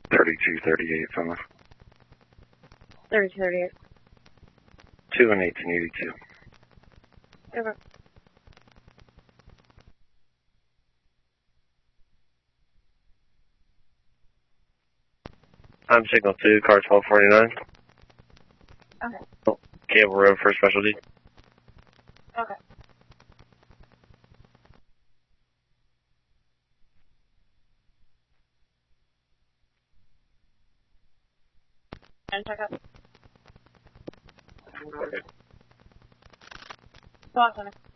3238, Thomas. 3238. 2 and 1882. Okay. I'm signal 2, car 1249. Okay. Cable Road for specialty. Okay. And check up. Go on, Tony.